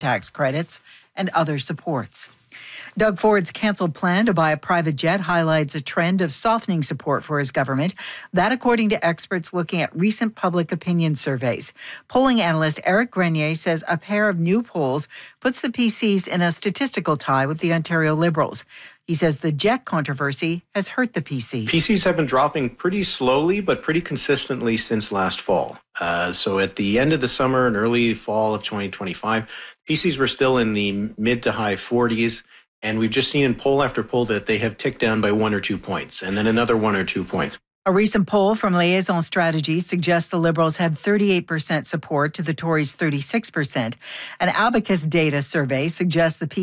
tax credits and other supports. Doug Ford's canceled plan to buy a private jet highlights a trend of softening support for his government. That, according to experts looking at recent public opinion surveys. Polling analyst Eric Grenier says a pair of new polls puts the PCs in a statistical tie with the Ontario Liberals. He says the jet controversy has hurt the PCs. PCs have been dropping pretty slowly, but pretty consistently since last fall. So at the end of the summer and early fall of 2025, PCs were still in the mid to high 40s. And we've just seen in poll after poll that they have ticked down by 1 or 2 points, and then another 1 or 2 points. A recent poll from Liaison Strategies suggests the Liberals have 38% support to the Tories' 36%. An Abacus data survey suggests the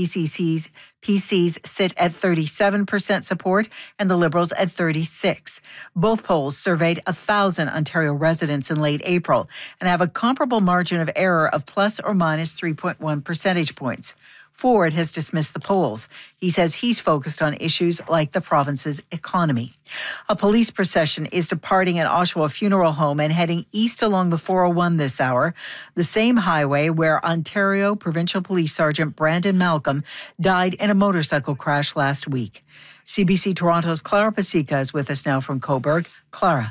PCs sit at 37% support and the Liberals at 36%. Both polls surveyed 1,000 Ontario residents in late April and have a comparable margin of error of plus or minus 3.1 percentage points. Ford has dismissed the polls. He says he's focused on issues like the province's economy. A police procession is departing at Oshawa Funeral Home and heading east along the 401 this hour, the same highway where Ontario Provincial Police Sergeant Brandon Malcolm died in a motorcycle crash last week. CBC Toronto's Clara Pasica is with us now from Cobourg. Clara.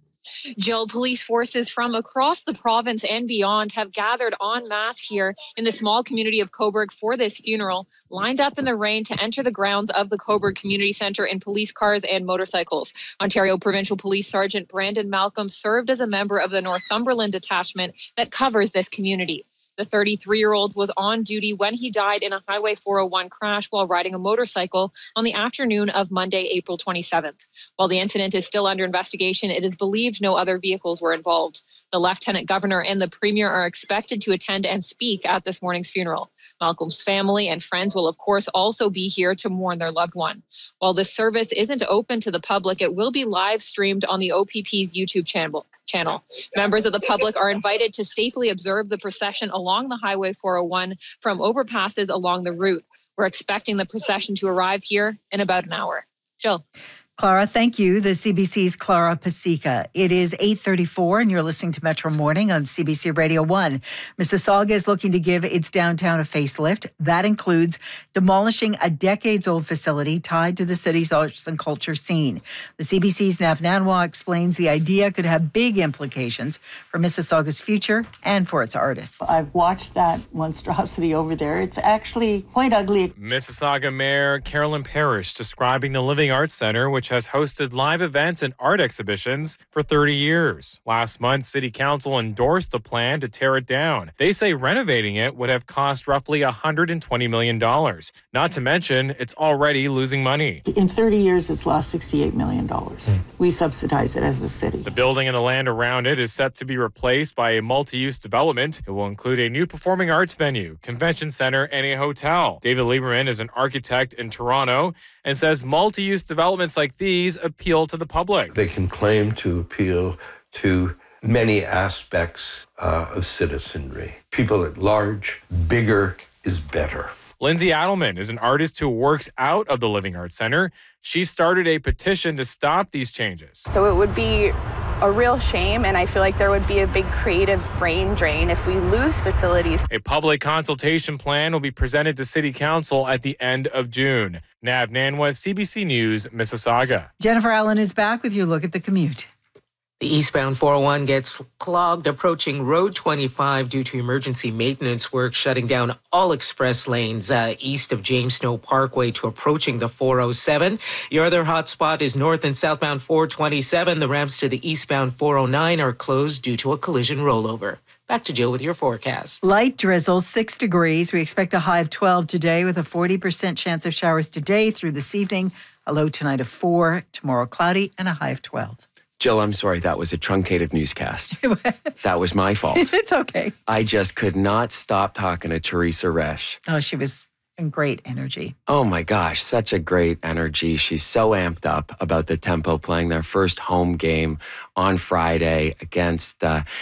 Jill, police forces from across the province and beyond have gathered en masse here in the small community of Cobourg for this funeral, lined up in the rain to enter the grounds of the Cobourg Community Centre in police cars and motorcycles. Ontario Provincial Police Sergeant Brandon Malcolm served as a member of the Northumberland detachment that covers this community. The 33-year-old was on duty when he died in a Highway 401 crash while riding a motorcycle on the afternoon of Monday, April 27th. While the incident is still under investigation, it is believed no other vehicles were involved. The Lieutenant Governor and the Premier are expected to attend and speak at this morning's funeral. Malcolm's family and friends will, of course, also be here to mourn their loved one. While this service isn't open to the public, it will be live streamed on the OPP's YouTube channel. Members of the public are invited to safely observe the procession along the Highway 401 from overpasses along the route. We're expecting the procession to arrive here in about an hour. Jill. Clara, thank you. The CBC's Clara Pasica. It is 8:34 and you're listening to Metro Morning on CBC Radio 1. Mississauga is looking to give its downtown a facelift. That includes demolishing a decades-old facility tied to the city's arts and culture scene. The CBC's Nav Nanwa explains the idea could have big implications for Mississauga's future and for its artists. I've watched that monstrosity over there. It's actually quite ugly. Mississauga Mayor Carolyn Parrish describing the Living Arts Centre, which has hosted live events and art exhibitions for 30 years. Last month, City Council endorsed a plan to tear it down. They say renovating it would have cost roughly $120 million. Not to mention, it's already losing money. In 30 years, it's lost $68 million. We subsidize it as a city. The building and the land around it is set to be replaced by a multi-use development. It will include a new performing arts venue, convention center, and a hotel. David Lieberman is an architect in Toronto and says multi-use developments like these appeal to the public. They can claim to appeal to many aspects of citizenry. People at large, bigger is better. Lindsay Adelman is an artist who works out of the Living Arts Centre. She started a petition to stop these changes. So it would be a real shame, and I feel like there would be a big creative brain drain if we lose facilities. A public consultation plan will be presented to City Council at the end of June. Nav Nanwa, CBC News, Mississauga. Jennifer Allen is back with your look at the commute. The eastbound 401 gets clogged approaching Road 25 due to emergency maintenance work shutting down all express lanes east of James Snow Parkway to approaching the 407. Your other hot spot is north and southbound 427. The ramps to the eastbound 409 are closed due to a collision rollover. Back to Jill with your forecast. Light drizzle, 6 degrees. We expect a high of 12 today with a 40% chance of showers today through this evening. A low tonight of 4, tomorrow cloudy, and a high of 12. Jill, I'm sorry, that was a truncated newscast. That was my fault. It's okay. I just could not stop talking to Teresa Resch. Oh, she was in great energy. Oh my gosh, such a great energy. She's so amped up about the Tempo playing their first home game on Friday against,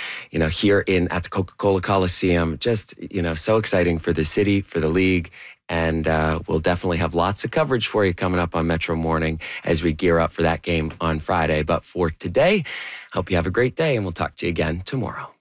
here at the Coca-Cola Coliseum. Just, so exciting for the city, for the league. And we'll definitely have lots of coverage for you coming up on Metro Morning as we gear up for that game on Friday. But for today, hope you have a great day, and we'll talk to you again tomorrow.